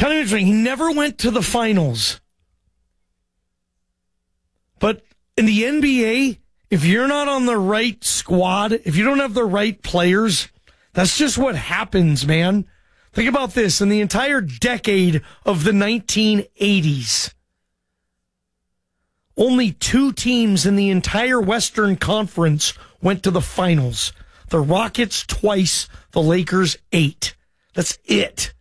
kind of interesting. He never went to the finals. But in the NBA, if you're not on the right squad, if you don't have the right players, that's just what happens, man. Think about this. In the entire decade of the 1980s, only 2 teams in the entire Western Conference went to the finals. The Rockets twice, the Lakers 8. That's it.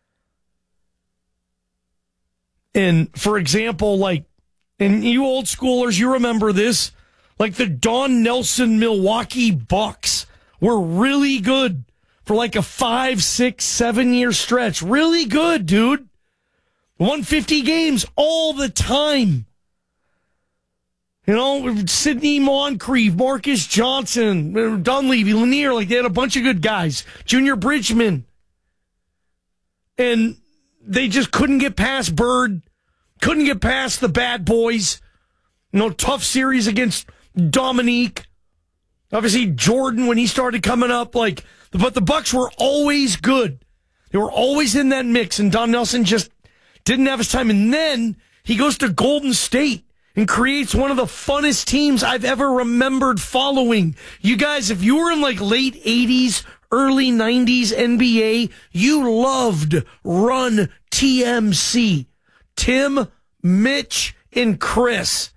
And for example, and you old schoolers, you remember this, like the Don Nelson Milwaukee Bucks were really good for a 5, 6, 7 year stretch. Really good, dude. 150 games all the time. Sidney Moncrief, Marcus Johnson, Dunleavy, Lanier, they had a bunch of good guys. Junior Bridgman. And they just couldn't get past Bird, couldn't get past the bad boys. Tough series against Dominique. Obviously, Jordan, when he started coming up, but the Bucks were always good. They were always in that mix, and Don Nelson just didn't have his time. And then he goes to Golden State and creates one of the funnest teams I've ever remembered following. You guys, if you were in late 80s, early 90s NBA, you loved Run TMC. Tim, Mitch, and Chris.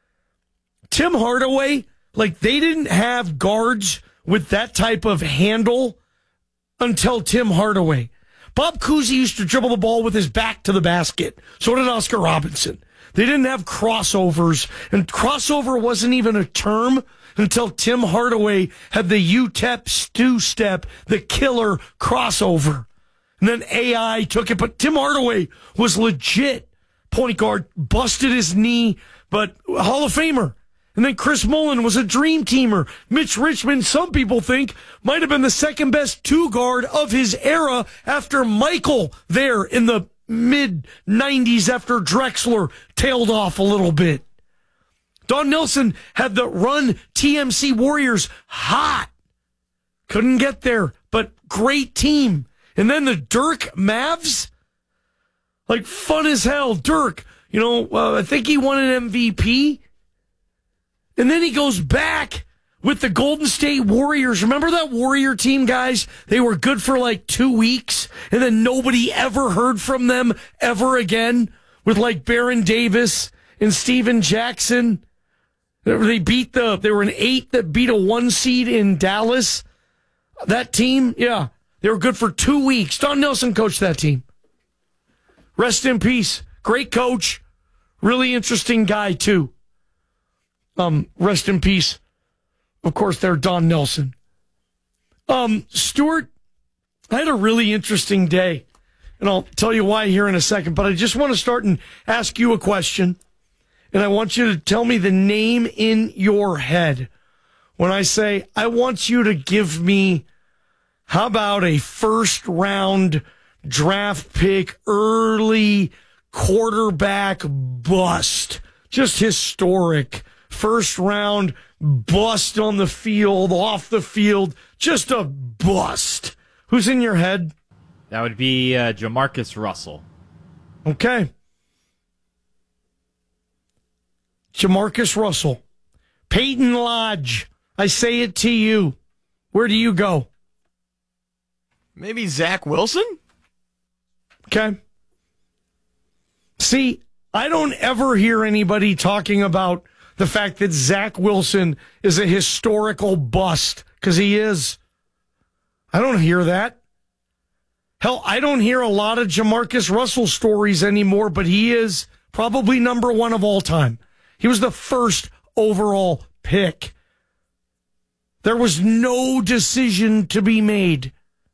Tim Hardaway, they didn't have guards with that type of handle until Tim Hardaway. Bob Cousy used to dribble the ball with his back to the basket. So did Oscar Robinson. They didn't have crossovers, and crossover wasn't even a term until Tim Hardaway had the UTEP two-step, the killer crossover. And then AI took it, but Tim Hardaway was legit point guard, busted his knee, but Hall of Famer. And then Chris Mullin was a dream teamer. Mitch Richmond, some people think, might have been the second best 2-guard of his era after Michael there in the mid-90s after Drexler tailed off a little bit. Don Nelson had the Run TMC Warriors hot. Couldn't get there, but great team. And then the Dirk Mavs, fun as hell. Dirk, I think he won an MVP. And then he goes back with the Golden State Warriors. Remember that Warrior team, guys? They were good for 2 weeks, and then nobody ever heard from them ever again with Baron Davis and Steven Jackson. They were an 8 that beat a 1 seed in Dallas. That team, yeah, they were good for 2 weeks. Don Nelson coached that team. Rest in peace. Great coach. Really interesting guy, too. Rest in peace. Of course, they're Don Nelson. Stuart, I had a really interesting day, and I'll tell you why here in a second, but I just want to start and ask you a question, and I want you to tell me the name in your head. When I say, I want you to give me, how about a first-round draft pick, early quarterback bust, just historic, first-round bust on the field, off the field, just a bust. Who's in your head? That would be Jamarcus Russell. Okay. Jamarcus Russell. Peyton Lodge. I say it to you. Where do you go? Maybe Zach Wilson? Okay. See, I don't ever hear anybody talking about the fact that Zach Wilson is a historical bust, because he is. I don't hear that. Hell, I don't hear a lot of Jamarcus Russell stories anymore, but he is probably number 1 of all time. He was the first overall pick. There was no decision to be made.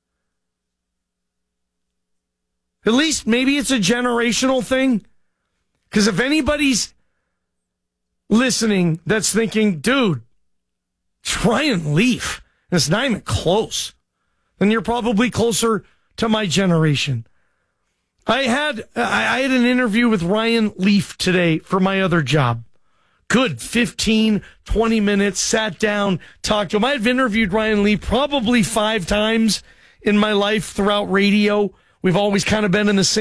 At least maybe it's a generational thing. Because if anybody's listening that's thinking, dude, it's Ryan Leaf, and it's not even close, then you're probably closer to my generation. I had an interview with Ryan Leaf today for my other job. Good 15, 20 minutes, sat down, talked to him. I've interviewed Ryan Leaf probably 5 times in my life throughout radio. We've always kind of been in the same